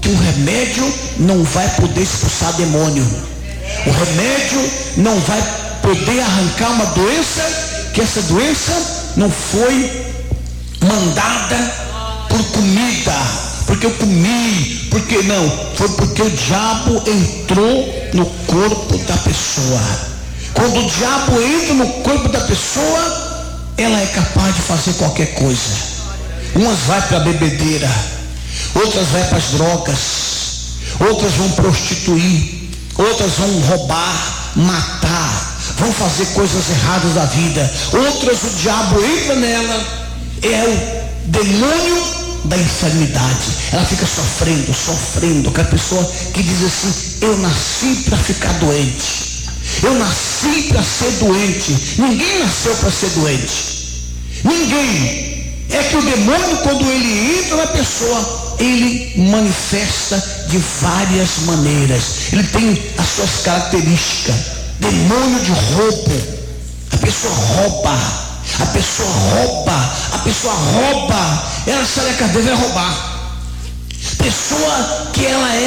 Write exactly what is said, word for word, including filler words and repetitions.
que o remédio não vai poder expulsar demônio. O remédio não vai poder arrancar uma doença, que essa doença não foi mandada por comida, porque eu comi, porque não, foi porque o diabo entrou no corpo da pessoa. Quando o diabo entra no corpo da pessoa, ela é capaz de fazer qualquer coisa. Umas vai para a bebedeira, outras vai para as drogas, outras vão prostituir, outras vão roubar, matar, vão fazer coisas erradas da vida. Outras o diabo entra nela, é o demônio da enfermidade. Ela fica sofrendo, sofrendo, aquela pessoa que diz assim: eu nasci para ficar doente, eu nasci para ser doente. Ninguém nasceu para ser doente, ninguém. É que o demônio, quando ele entra na pessoa, ele manifesta de várias maneiras. Ele tem as suas características. Demônio de roubo. A pessoa rouba, a pessoa rouba, a pessoa rouba. Ela sai da cadeia e vai roubar. Pessoa que ela é